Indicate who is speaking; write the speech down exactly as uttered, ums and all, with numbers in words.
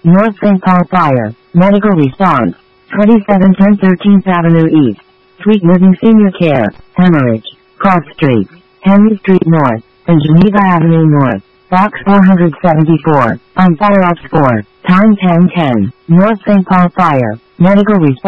Speaker 1: North Saint Paul Fire. Medical response. twenty-seven ten thirteenth Avenue East. Sweet Living Senior Care. Hemorrhage. Cross Street. Henry Street North. And Geneva Avenue North. Box four seventy-four. On Fire Ops four. Time ten ten. North Saint Paul Fire. Medical response.